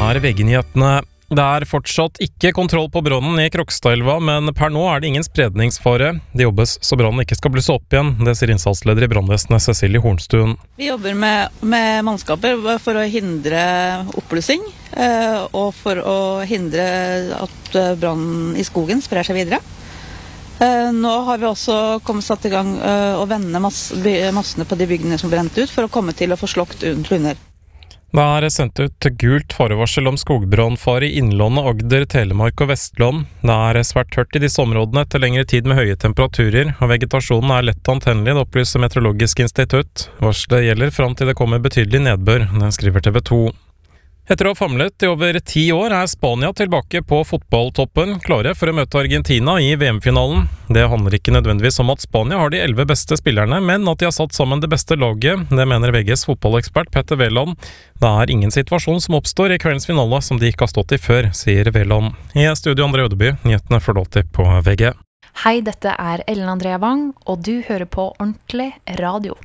VG-nyhetene. Det fortsatt ikke kontroll på brannen i Krokstadelva, men per nå det ingen spredningsfare. Det jobbes så brannen ikke skal blusse opp igjen, det sier innsatsleder i brannvesenet Cecilie Hornstuen. Vi jobber med mannskaper for å hindre oppblussing, og for å hindre at brannen i skogen sprer seg videre. Nå har vi også satt i gang å vende massene på de byggene som brent ut, for å komme til å få slokt under. Det sendt ut gult farevarsel om skogbrannfare i Innlandet, Agder, Telemark og Vestland. Det svært tørt i disse områdene etter lengre tid med høye temperaturer, og vegetasjonen lett antennelig, det opplyser Meteorologisk institutt. Varselet gjelder fram til det kommer betydelig nedbør, det skriver TV 2. Etter å ha famlet i over 10 år Spania tilbake på fotballtoppen, klare for å møte Argentina i VM-finalen. Det handler ikke nødvendigvis om at Spania har de 11 beste spillerne, men at de har satt sammen det beste laget. Det mener VGs fotballekspert Petter Wæland. Det ingen situasjon som oppstår i kveldens finale som de ikke har stått i før, sier Wæland. I studio André Ødeby, nyhetene får alltid på VG. Hei, dette Ellen Andrea Wang, og du hører på Ordentlig Radio.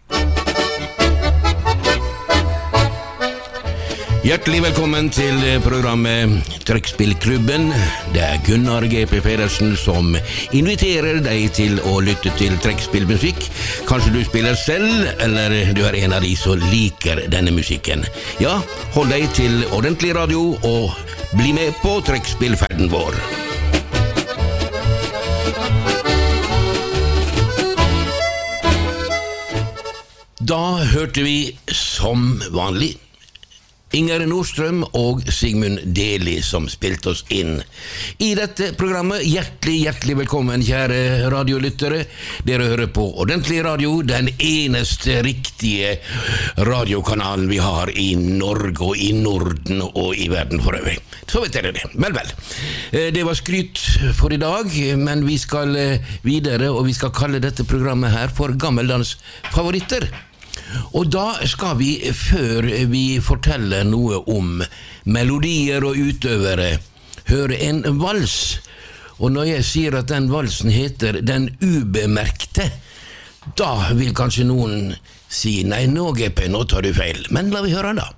Hjertelig velkommen til programmet Trekkspillklubben. Det Gunnar G.P. Pedersen som inviterer deg til å lytte til trekkspillmusikk. Kanskje du spiller selv, eller du en av de som liker denne musikken. Ja, hold deg til Ordentlig Radio og bli med på trekkspillferden vår. Da hørte vi som vanlig Inger Nordstrøm og Sigmund Deli som spilte oss inn i dette programmet. Hjertelig velkommen, kjære radiolyttere. Dere hører på Ordentlig Radio, den eneste riktige radiokanalen vi har i Norge og i Norden og i verden for øvrig. Så vet dere det. Vel. Det var skryt for i dag, men vi skal videre, og vi skal kalle dette programmet her for Gammeldans favoritter. Og da skal vi, før vi forteller noe om melodier og utøvere, høre en vals. Og når jeg sier at den valsen heter Den ubemerkte, da vil kanskje noen si, nei, nå GP, nå tar du feil. Men la vi høre da.